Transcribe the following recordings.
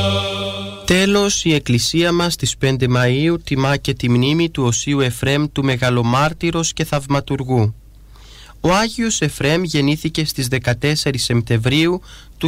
Τέλος, η Εκκλησία μας στις 5 Μαΐου τιμά και τη μνήμη του Οσίου Εφραίμ, του Μεγαλομάρτυρος και Θαυματουργού. Ο Άγιος Εφραίμ γεννήθηκε στις 14 Σεπτεμβρίου του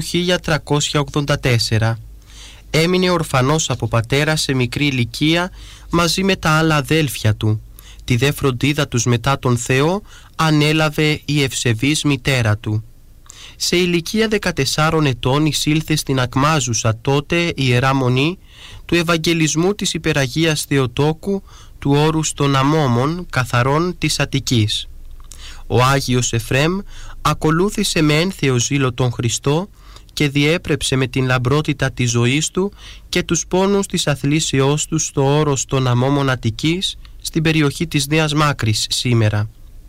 1384. Έμεινε ορφανός από πατέρα σε μικρή ηλικία μαζί με τα άλλα αδέλφια του. Τη δε φροντίδα τους μετά τον Θεό ανέλαβε η ευσεβής μητέρα του. Σε ηλικία 14 ετών εισήλθε στην ακμάζουσα τότε Ιερά Μονή του Ευαγγελισμού της Υπεραγίας Θεοτόκου του όρους των Αμόμων καθαρών της Αττικής. Ο Άγιος Εφραίμ ακολούθησε με ένθεο ζήλο τον Χριστό και διέπρεψε με την λαμπρότητα της ζωής του και τους πόνους της αθλήσεώς του στο όρος των Αμόμων Αττικής, στην περιοχή της Νέας Μάκρης σήμερα.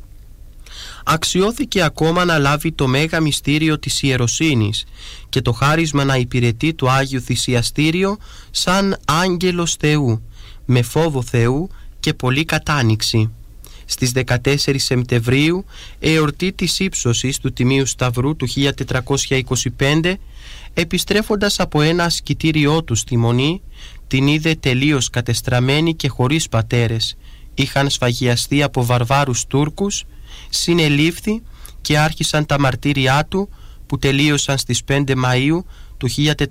Αξιώθηκε ακόμα να λάβει το μέγα μυστήριο της ιεροσύνης και το χάρισμα να υπηρετεί το Άγιο Θυσιαστήριο σαν άγγελος Θεού, με φόβο Θεού και πολύ κατάνοιξη. Στις 14 Σεπτεμβρίου, εορτή της ύψωσης του Τιμίου Σταυρού του 1425, επιστρέφοντας από ένα ασκητήριό του στη Μονή, την είδε τελείως κατεστραμμένη και χωρίς πατέρες. Είχαν σφαγιαστεί από βαρβάρους Τούρκους, συνελήφθη και άρχισαν τα μαρτύριά του που τελείωσαν στις 5 Μαΐου του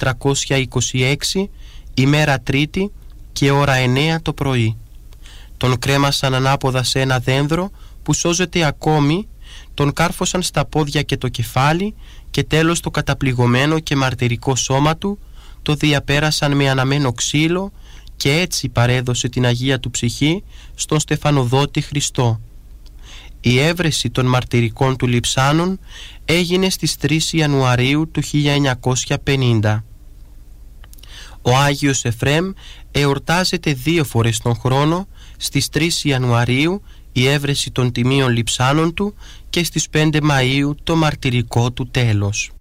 1426, ημέρα Τρίτη και ώρα 9 το πρωί. Τον κρέμασαν ανάποδα σε ένα δένδρο που σώζεται ακόμη, τον κάρφωσαν στα πόδια και το κεφάλι και τέλος το καταπληγωμένο και μαρτυρικό σώμα του το διαπέρασαν με αναμένο ξύλο και έτσι παρέδωσε την Αγία του ψυχή στον Στεφανοδότη Χριστό. Η έβρεση των μαρτυρικών του λειψάνων έγινε στις 3 Ιανουαρίου του 1950. Ο Άγιος Εφραίμ εορτάζεται 2 φορές τον χρόνο, στις 3 Ιανουαρίου η έβρεση των τιμίων λειψάνων του και στις 5 Μαΐου το μαρτυρικό του τέλος.